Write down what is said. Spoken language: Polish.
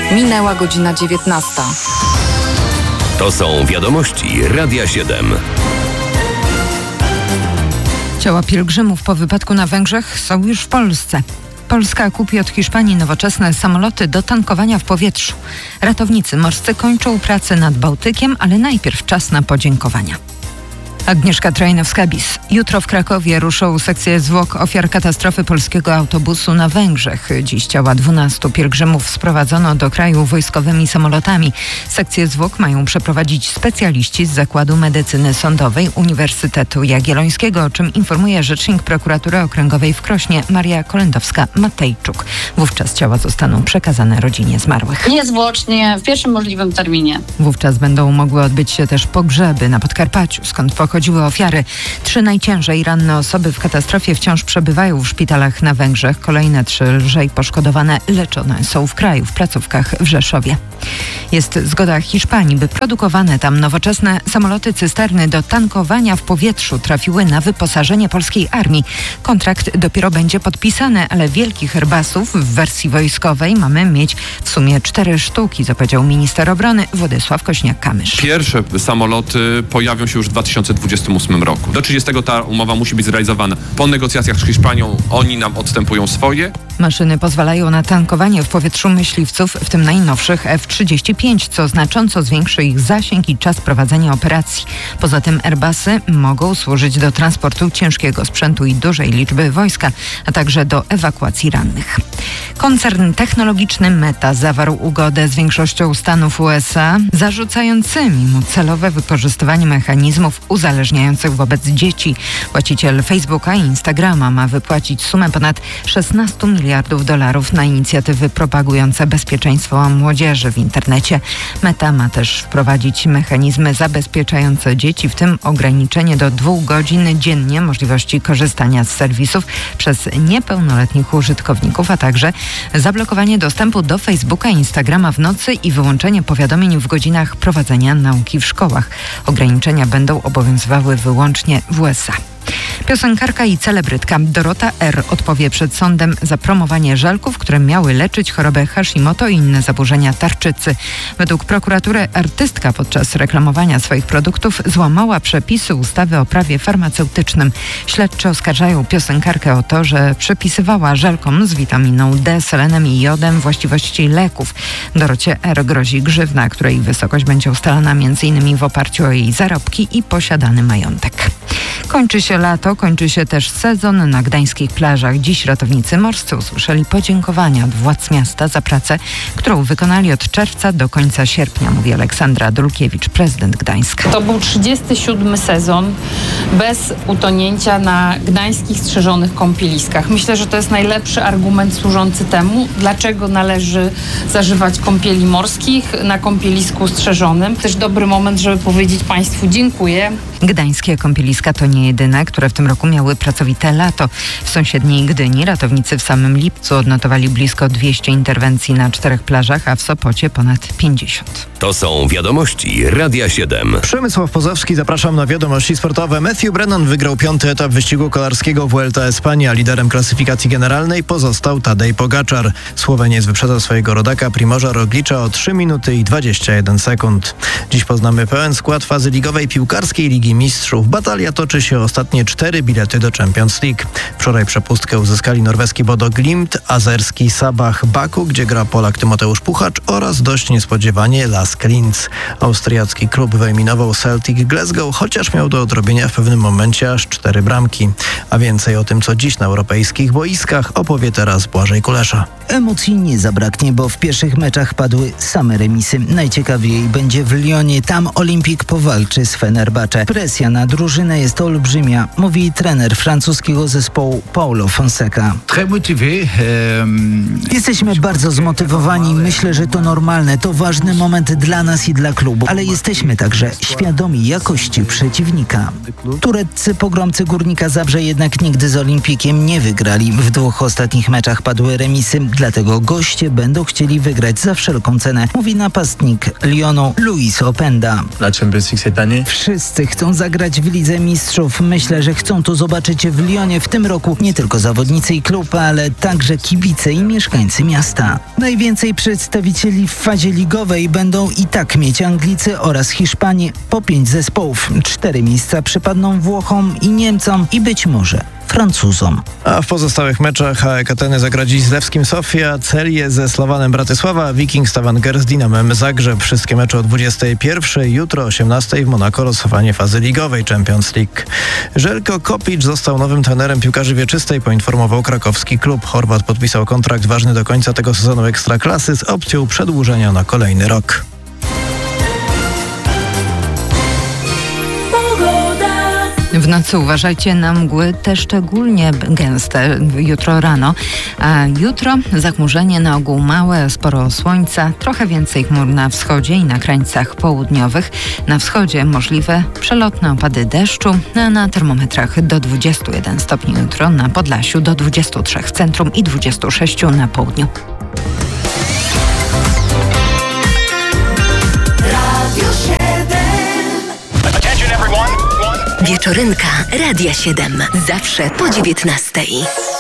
Minęła godzina 19. To są wiadomości Radia 7. Ciała pielgrzymów po wypadku na Węgrzech są już w Polsce. Polska kupi od Hiszpanii nowoczesne samoloty do tankowania w powietrzu. Ratownicy morscy kończą pracę nad Bałtykiem, ale najpierw czas na podziękowania. Agnieszka Trajnowska-Bis. Jutro w Krakowie ruszą sekcje zwłok ofiar katastrofy polskiego autobusu na Węgrzech. Dziś ciała 12 pielgrzymów sprowadzono do kraju wojskowymi samolotami. Sekcje zwłok mają przeprowadzić specjaliści z Zakładu Medycyny Sądowej Uniwersytetu Jagiellońskiego, o czym informuje rzecznik Prokuratury Okręgowej w Krośnie Maria Kolendowska-Matejczuk. Wówczas ciała zostaną przekazane rodzinie zmarłych. Niezwłocznie, w pierwszym możliwym terminie. Wówczas będą mogły odbyć się też pogrzeby na Podkarpaciu, skąd pochodziły ofiary. 3 najciężej ranne osoby w katastrofie wciąż przebywają w szpitalach na Węgrzech. Kolejne 3 lżej poszkodowane leczone są w kraju, w placówkach w Rzeszowie. Jest zgoda Hiszpanii, by produkowane tam nowoczesne samoloty cysterny do tankowania w powietrzu trafiły na wyposażenie polskiej armii. Kontrakt dopiero będzie podpisany, ale wielkich Airbusów w wersji wojskowej mamy mieć w sumie 4 sztuki, zapowiedział minister obrony Władysław Kośniak-Kamysz. Pierwsze samoloty pojawią się już w 2028 roku. Do 30 ta umowa musi być zrealizowana. Po negocjacjach z Hiszpanią oni nam odstępują swoje. Maszyny pozwalają na tankowanie w powietrzu myśliwców, w tym najnowszych F-35, co znacząco zwiększy ich zasięg i czas prowadzenia operacji. Poza tym Airbusy mogą służyć do transportu ciężkiego sprzętu i dużej liczby wojska, a także do ewakuacji rannych. Koncern technologiczny Meta zawarł ugodę z większością stanów USA, zarzucającymi mu celowe wykorzystywanie mechanizmów uzależniających wobec dzieci. Właściciel Facebooka i Instagrama ma wypłacić sumę ponad $16 miliardów na inicjatywy propagujące bezpieczeństwo młodzieży w internecie. Meta ma też wprowadzić mechanizmy zabezpieczające dzieci, w tym ograniczenie do 2 godzin dziennie możliwości korzystania z serwisów przez niepełnoletnich użytkowników, a także zablokowanie dostępu do Facebooka i Instagrama w nocy i wyłączenie powiadomień w godzinach prowadzenia nauki w szkołach. Ograniczenia będą obowiązywały wyłącznie w USA. Piosenkarka i celebrytka Dorota R. odpowie przed sądem za promowanie żelków, które miały leczyć chorobę Hashimoto i inne zaburzenia tarczycy. Według prokuratury artystka podczas reklamowania swoich produktów złamała przepisy ustawy o prawie farmaceutycznym. Śledczy oskarżają piosenkarkę o to, że przepisywała żelkom z witaminą D, selenem i jodem właściwości leków. Dorocie R. grozi grzywna, której wysokość będzie ustalana m.in. w oparciu o jej zarobki i posiadany majątek. Kończy się lato, kończy się też sezon na gdańskich plażach. Dziś ratownicy morscy usłyszeli podziękowania od władz miasta za pracę, którą wykonali od czerwca do końca sierpnia, mówi Aleksandra Dulkiewicz, prezydent Gdańska. To był 37. sezon bez utonięcia na gdańskich strzeżonych kąpieliskach. Myślę, że to jest najlepszy argument służący temu, dlaczego należy zażywać kąpieli morskich na kąpielisku strzeżonym. Też dobry moment, żeby powiedzieć Państwu dziękuję. Gdańskie kąpieliska to nie jedyne, które w tym roku miały pracowite lato. W sąsiedniej Gdyni ratownicy w samym lipcu odnotowali blisko 200 interwencji na 4 plażach, a w Sopocie ponad 50. To są wiadomości Radia 7. Przemysław Pozowski, zapraszam na wiadomości sportowe. Matthew Brennan wygrał 5. etap wyścigu kolarskiego Vuelta Espania. Liderem klasyfikacji generalnej pozostał Tadej Pogaczar. Słoweniec wyprzedza swojego rodaka Primoża Roglicza o 3 minuty i 21 sekund. Dziś poznamy pełen skład fazy ligowej piłkarskiej Ligi Mistrzów. Batalia toczy się o ostatnie 4 bilety do Champions League. Wczoraj przepustkę uzyskali norweski Bodo Glimt, azerski Sabah Baku, gdzie gra Polak Tymoteusz Puchacz, oraz dość niespodziewanie Lask Linz. Austriacki klub wyeliminował Celtic Glasgow, chociaż miał do odrobienia w pewnym momencie aż 4 bramki. A więcej o tym, co dziś na europejskich boiskach, opowie teraz Błażej Kulesza. Emocji nie zabraknie, bo w pierwszych meczach padły same remisy. Najciekawiej będzie w Lyonie. Tam Olimpik powalczy z Fenerbahce. Presja na drużynę jest olbrzymia, mówi trener francuskiego zespołu Paulo Fonseca. Jesteśmy bardzo zmotywowani. Myślę, że to normalne. To ważny moment dla nas i dla klubu. Ale jesteśmy także świadomi jakości przeciwnika. Tureccy pogromcy Górnika Zabrze jednak nigdy z Olimpikiem nie wygrali. W 2 ostatnich meczach padły remisy. Dlatego goście będą chcieli wygrać za wszelką cenę, mówi napastnik Lyonu Luis Openda. Wszyscy chcą zagrać w Lidze Mistrzów. mistrzów. Myślę, że chcą to zobaczyć w Lyonie w tym roku nie tylko zawodnicy i klub, ale także kibice i mieszkańcy miasta. Najwięcej przedstawicieli w fazie ligowej będą i tak mieć Anglicy oraz Hiszpanie, po 5 zespołów. 4 miejsca przypadną Włochom i Niemcom i być może Francuzom. A w pozostałych meczach AEK Ateny zagra dziś z Lewskim Sofia, Celje ze Slowanem Bratysława, Wiking Stavanger z Dinamem Zagrzeb. Wszystkie mecze o 21:00, jutro o 18:00 w Monako losowanie fazy ligowej Champions League. Željko Kopić został nowym trenerem piłkarzy wieczystej, poinformował krakowski klub. Chorwat podpisał kontrakt ważny do końca tego sezonu Ekstraklasy z opcją przedłużenia na kolejny rok. W nocy uważajcie na mgły, te szczególnie gęste jutro rano. A jutro zachmurzenie na ogół małe, sporo słońca, trochę więcej chmur na wschodzie i na krańcach południowych. Na wschodzie możliwe przelotne opady deszczu, a na termometrach do 21 stopni jutro, na Podlasiu do 23 w centrum i 26 na południu. Wieczorynka Radia 7. Zawsze po 19:00.